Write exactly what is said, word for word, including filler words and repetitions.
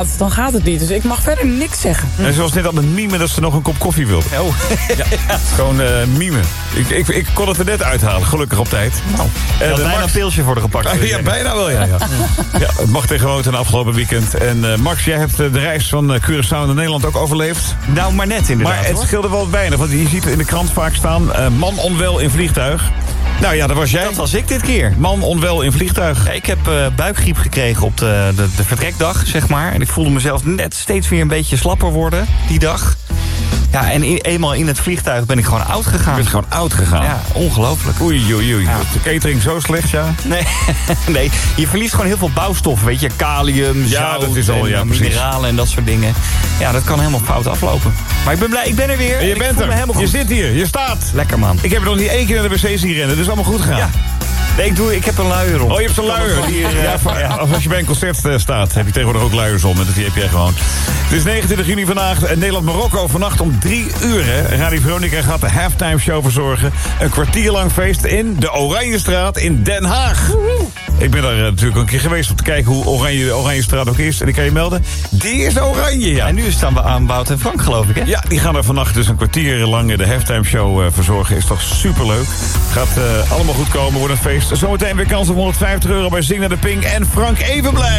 Dan gaat het niet, dus ik mag verder niks zeggen. En zoals net al een mime dat ze nog een kop koffie wilde. Oh. Ja, gewoon uh, mime. Ik, ik, ik kon het er net uithalen, gelukkig op tijd. Nou, je had bijna Max... een pilsje voor de gepakt. Ja, ja, bijna wel, ja. Ja, ja het mag tegen gewoonte een afgelopen weekend. En uh, Max, jij hebt uh, de reis van uh, Curaçao naar Nederland ook overleefd. Nou, maar net inderdaad. Maar het hoor. scheelde wel weinig, want je ziet in de krant vaak staan... Uh, man onwel in vliegtuig. Nou ja, dat was jij. Dat was ik dit keer. Man onwel in vliegtuig. Ja, ik heb uh, buikgriep gekregen op de, de, de vertrekdag, zeg maar. En ik voelde mezelf net steeds weer een beetje slapper worden die dag. Ja, en in, eenmaal in het vliegtuig ben ik gewoon oud gegaan. Je bent gewoon oud gegaan? Ja, ongelooflijk. Oei, oei, oei. Ja. De catering zo slecht, ja? Nee, nee, je verliest gewoon heel veel bouwstoffen, weet je. Kalium, Ja, zout dat is al, en ja, precies. mineralen en dat soort dingen. Ja, dat kan helemaal fout aflopen. Maar ik ben blij, ik ben er weer. En je en bent ik voel er. me helemaal Je goed. zit hier. Je staat. Lekker, man. Ik heb er nog niet één keer naar de wc zien rennen. Dus allemaal goed gegaan. Ja. Nee, ik, doe, ik heb een luier om. Oh, je hebt zo'n luier. Hier, uh, ja, voor- ja, als je bij een concert uh, staat, heb je tegenwoordig ook luiers om. En dat heb jij gewoon. Het is negenentwintig juni vandaag. En Nederland-Marokko vannacht om drie uur. Hè. Radio Veronica gaat de halftime show verzorgen. Een kwartier lang feest in de Oranjestraat in Den Haag. Ik ben daar uh, natuurlijk een keer geweest om te kijken hoe oranje de Oranjestraat ook is. En ik kan je melden, die is oranje, ja. En nu staan we aan Wout en Frank, geloof ik, hè? Ja, die gaan er vannacht dus een kwartier lang de halftime show uh, verzorgen. Is toch superleuk. Gaat uh, allemaal goed komen, wordt een feest. Zometeen weer kans op honderdvijftig euro bij Zing naar de Ping. En Frank Evenblij.